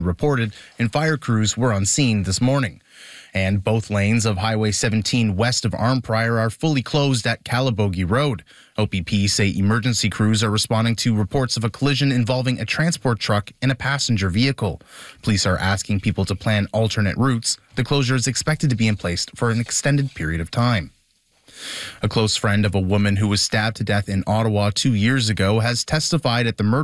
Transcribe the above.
reported, and fire crews were on scene this morning. And both lanes of Highway 17 west of Arnprior are fully closed at Calabogie Road. OPP say emergency crews are responding to reports of a collision involving a transport truck and a passenger vehicle. Police are asking people to plan alternate routes. The closure is expected to be in place for an extended period of time. A close friend of a woman who was stabbed to death in Ottawa 2 years ago has testified at the murder